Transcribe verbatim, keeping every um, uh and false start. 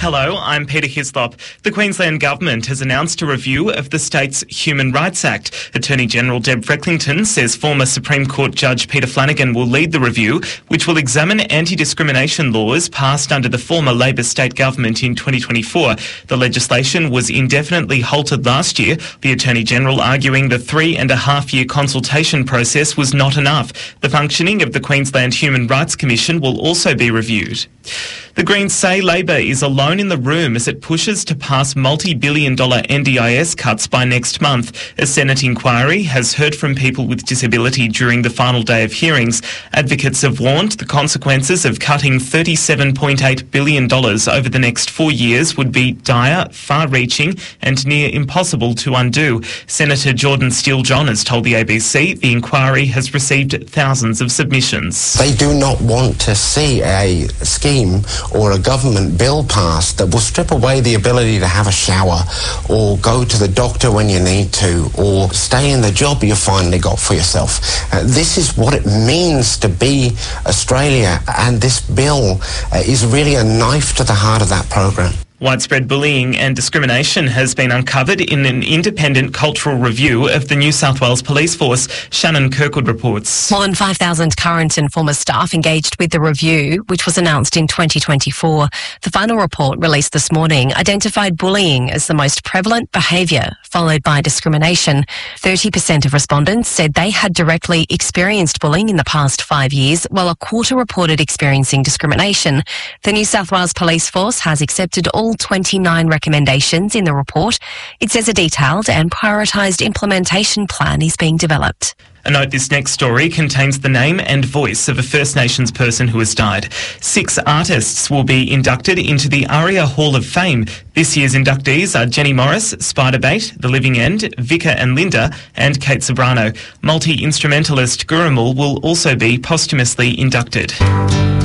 Hello, I'm Peter Hislop. The Queensland Government has announced a review of the state's Human Rights Act. Attorney-General Deb Frecklington says former Supreme Court Judge Peter Flanagan will lead the review, which will examine anti-discrimination laws passed under the former Labor state government in twenty twenty-four. The legislation was indefinitely halted last year, the Attorney-General arguing the three and a half year consultation process was not enough. The functioning of the Queensland Human Rights Commission will also be reviewed. The Greens say Labor is alone in the room as it pushes to pass multi-billion dollar N D I S cuts by next month. A Senate inquiry has heard from people with disability during the final day of hearings. Advocates have warned the consequences of cutting thirty-seven point eight billion dollars over the next four years would be dire, far-reaching and near impossible to undo. Senator Jordan Steele-John has told the A B C the inquiry has received thousands of submissions. They do not want to see a scheme or a government bill passed that will strip away the ability to have a shower or go to the doctor when you need to or stay in the job you finally got for yourself. Uh, this is what it means to be Australia, and this bill uh, is really a knife to the heart of that program. Widespread bullying and discrimination has been uncovered in an independent cultural review of the New South Wales Police Force. Shannon Kirkwood reports. More than five thousand current and former staff engaged with the review, which was announced in twenty twenty-four. The final report, released this morning, identified bullying as the most prevalent behaviour, followed by discrimination. thirty percent of respondents said they had directly experienced bullying in the past five years, while a quarter reported experiencing discrimination. The New South Wales Police Force has accepted all twenty-nine recommendations in the report. It says a detailed and prioritised implementation plan is being developed. A note, this next story contains the name and voice of a First Nations person who has died. Six artists will be inducted into the ARIA Hall of Fame. This year's inductees are Jenny Morris, Spiderbait, The Living End, Vika and Linda, and Kate Sobrano. Multi-instrumentalist Gurumul will also be posthumously inducted.